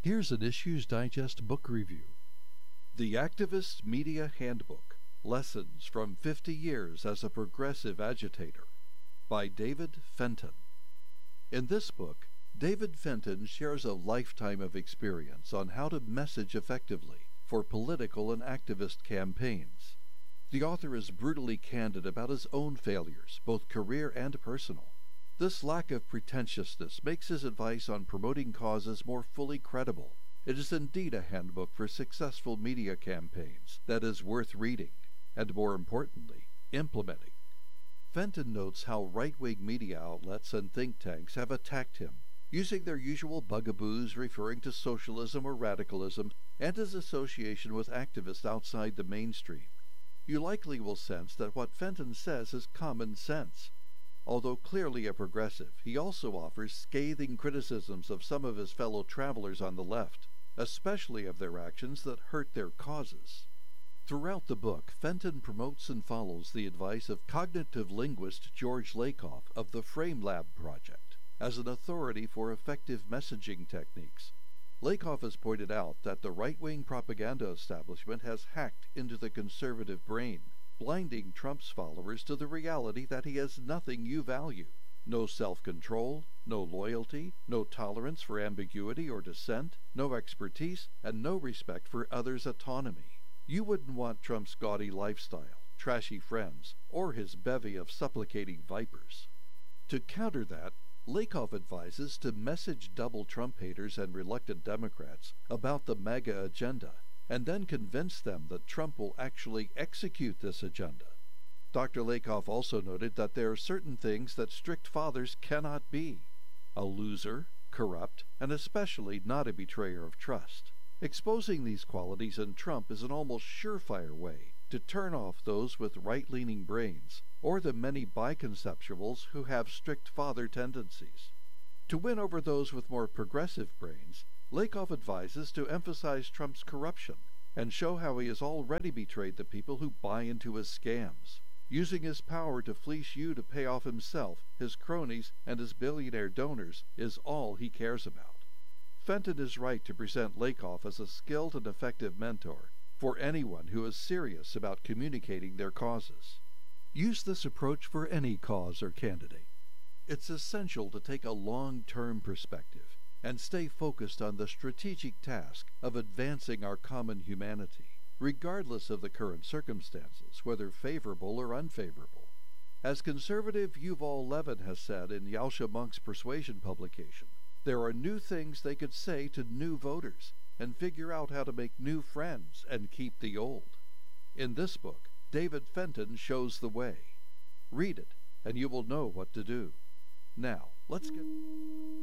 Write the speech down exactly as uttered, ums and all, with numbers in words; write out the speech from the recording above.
Here's an Issues Digest book review. The Activist Media Handbook: Lessons from fifty Years as a Progressive Agitator by David Fenton. In this book, David Fenton shares a lifetime of experience on how to message effectively for political and activist campaigns. The author is brutally candid about his own failures, both career and personal. This lack of pretentiousness makes his advice on promoting causes more fully credible. It is indeed a handbook for successful media campaigns that is worth reading, and more importantly, implementing. Fenton notes how right-wing media outlets and think tanks have attacked him, using their usual bugaboos referring to socialism or radicalism and his association with activists outside the mainstream. You likely will sense that what Fenton says is common sense. Although clearly a progressive, he also offers scathing criticisms of some of his fellow travelers on the left, especially of their actions that hurt their causes. Throughout the book, Fenton promotes and follows the advice of cognitive linguist George Lakoff of the FrameLab Project as an authority for effective messaging techniques. Lakoff has pointed out that the right-wing propaganda establishment has hacked into the conservative brain, blinding Trump's followers to the reality that he has nothing you value: no self-control, no loyalty, no tolerance for ambiguity or dissent, no expertise, and no respect for others' autonomy. You wouldn't want Trump's gaudy lifestyle, trashy friends, or his bevy of supplicating vipers. To counter that, Lakoff advises to message double Trump haters and reluctant Democrats about the MAGA agenda, and then convince them that Trump will actually execute this agenda. Doctor Lakoff also noted that there are certain things that strict fathers cannot be: a loser, corrupt, and especially not a betrayer of trust. Exposing these qualities in Trump is an almost surefire way to turn off those with right-leaning brains, or the many biconceptuals who have strict father tendencies. To win over those with more progressive brains, Lakoff advises to emphasize Trump's corruption and show how he has already betrayed the people who buy into his scams, using his power to fleece you to pay off himself, his cronies, and his billionaire donors is all he cares about. Fenton is right to present Lakoff as a skilled and effective mentor for anyone who is serious about communicating their causes. Use this approach for any cause or candidate. It's essential to take a long-term perspective and stay focused on the strategic task of advancing our common humanity, regardless of the current circumstances, whether favorable or unfavorable. As conservative Yuval Levin has said in Yascha Monk's Persuasion publication, there are new things they could say to new voters and figure out how to make new friends and keep the old. In this book, David Fenton shows the way. Read it, and you will know what to do. Now, let's get...